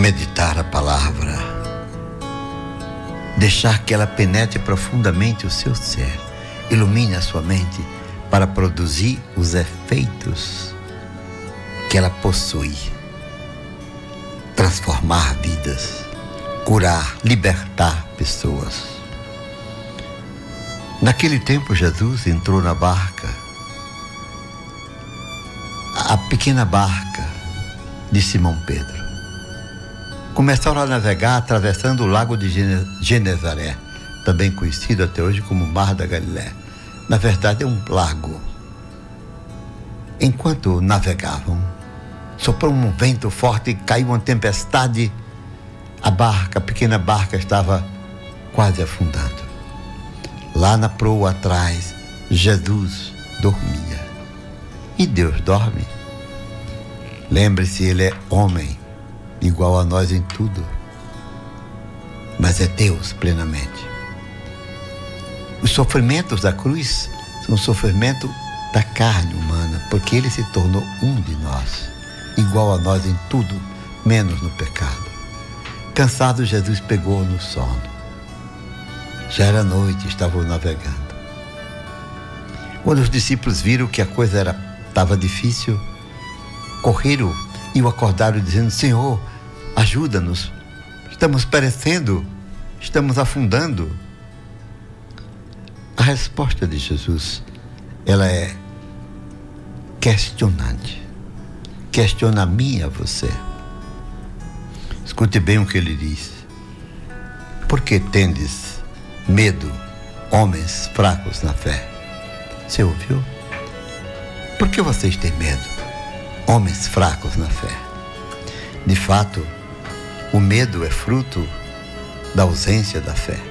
meditar a palavra, deixar que ela penetre profundamente o seu ser, ilumine a sua mente para produzir os efeitos que ela possui, transformar vidas, curar, libertar pessoas. Naquele tempo, Jesus entrou na barca, a pequena barca de Simão Pedro. Começaram a navegar atravessando o lago de Genezaré, também conhecido até hoje como Mar da Galileia. Na verdade, é um lago. Enquanto navegavam, soprou um vento forte e caiu uma tempestade. A pequena barca estava quase afundando. Lá na proa atrás, Jesus dormia. E Deus dorme. Lembre-se, Ele é homem, igual a nós em tudo, mas é Deus plenamente. Os sofrimentos da cruz são o sofrimento da carne humana, porque Ele se tornou um de nós, igual a nós em tudo, menos no pecado. Cansado, Jesus pegou no sono. Já era noite, estavam navegando. Quando os discípulos viram que a coisa estava difícil, correram e o acordaram dizendo: Senhor, ajuda-nos, estamos perecendo, estamos afundando. A resposta de Jesus, ela é questionante. Questiona a mim e a você. Escute bem o que ele diz. Por que tendes medo, homens fracos na fé? Você ouviu? Por que vocês têm medo, homens fracos na fé? De fato, o medo é fruto da ausência da fé.